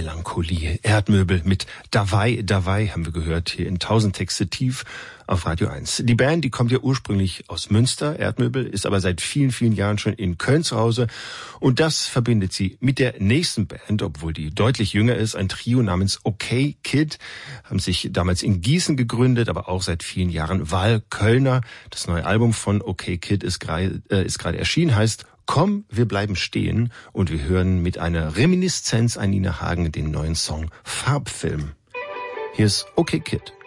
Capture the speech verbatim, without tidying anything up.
Melancholie. Erdmöbel mit Dawei, Dawei haben wir gehört hier in tausend Texte tief auf Radio eins. Die Band, die kommt ja ursprünglich aus Münster, Erdmöbel, ist aber seit vielen, vielen Jahren schon in Köln zu Hause. Und das verbindet sie mit der nächsten Band, obwohl die deutlich jünger ist. Ein Trio namens OK Kid, haben sich damals in Gießen gegründet, aber auch seit vielen Jahren Wahlkölner. Das neue Album von OK Kid ist gerade äh, ist gerade erschienen, heißt Komm, wir bleiben stehen, und wir hören mit einer Reminiszenz an Nina Hagen den neuen Song Farbfilm. Hier ist OK Kid.